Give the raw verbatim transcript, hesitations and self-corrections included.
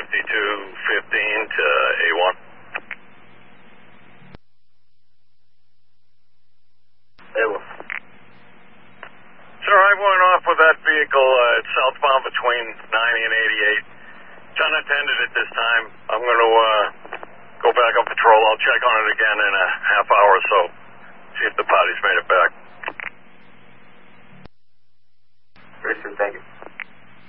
fifty-two fifteen to A one. A one. Sir, I went off with that vehicle uh, southbound between ninety and eighty-eight. It's unattended at this time. I'm going to uh, go back on patrol. I'll check on it again in a half hour or so. See if the party's made it back. Richard, thank you.